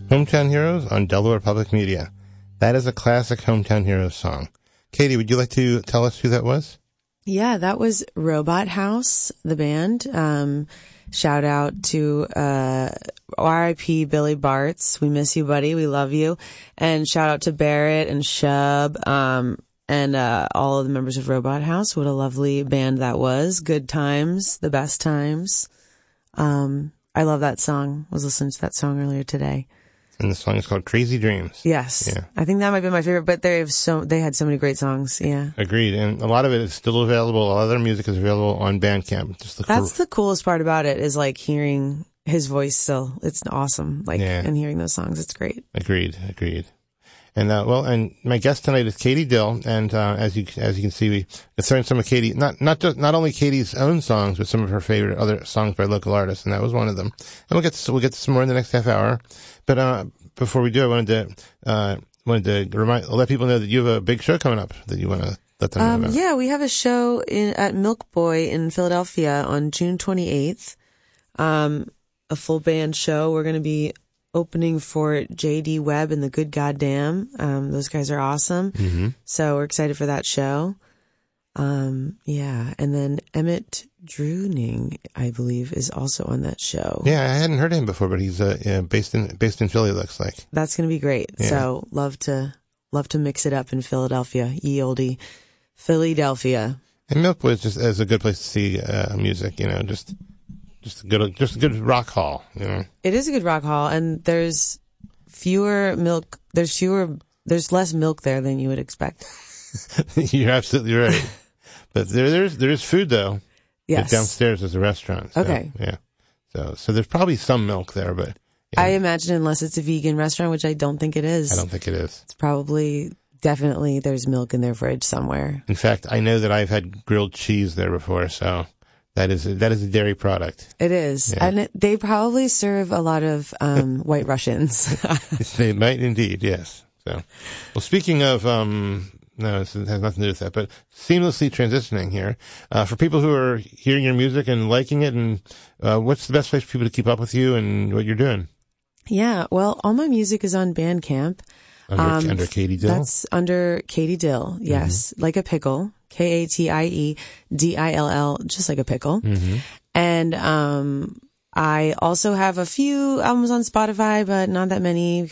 Hometown Heroes on Delaware Public Media. That is a classic Hometown Heroes song. Katie, would you like to tell us who that was? Yeah, that was Robot House, the band. Shout out to R.I.P. Billy Bartz. We miss you, buddy. We love you. And shout out to Barrett and Shub and all of the members of Robot House. What a lovely band that was. Good times, the best times. I love that song. I was listening to that song earlier today. And the song is called Crazy Dreams. Yes. Yeah. I think that might be my favorite, but they had so many great songs. Yeah. Agreed. And a lot of it is still available. A lot of their music is available on Bandcamp. That's the coolest part about it, is like hearing his voice still. It's awesome. And hearing those songs. It's great. Agreed. And, and my guest tonight is Katie Dill. And, as you can see, we're throwing some of Katie, not only Katie's own songs, but some of her favorite other songs by local artists. And that was one of them. And we'll get to some more in the next half hour. But, before we do, I wanted to let people know that you have a big show coming up that you want to let them know about. Yeah, we have a show at Milk Boy in Philadelphia on June 28th. A full band show. We're going to be opening for J.D. Webb and the Good Goddamn. Those guys are awesome. Mm-hmm. So we're excited for that show. And then Emmett Druning, I believe, is also on that show. Yeah, I hadn't heard of him before, but he's based in Philly, looks like. That's going to be great. Yeah. So love to mix it up in Philadelphia, ye olde Philadelphia. And Milk Boy is a good place to see music. Just a good rock hall. It is a good rock hall, and there's less milk there than you would expect. You're absolutely right. But there is food though. Yes. Downstairs is a restaurant. So, okay. Yeah. So there's probably some milk there, but I imagine, unless it's a vegan restaurant, which I don't think it is. I don't think it is. It's definitely there's milk in their fridge somewhere. In fact, I know that I've had grilled cheese there before, so that is a dairy product. It is. Yeah. And they probably serve a lot of White Russians. They might indeed, yes. So, well, speaking of no, it has nothing to do with that, but seamlessly transitioning here. For people who are hearing your music and liking it, and what's the best place for people to keep up with you and what you're doing? Yeah, well, all my music is on Bandcamp. Under Katie Dill? That's under Katie Dill, yes. Mm-hmm. Like a pickle. KATIEDILL, just like a pickle. Mm-hmm. And I also have a few albums on Spotify, but not that many.